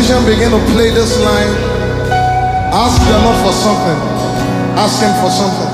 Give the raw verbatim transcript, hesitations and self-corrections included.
musician begin to play this line, ask the Lord for something. Ask him for something.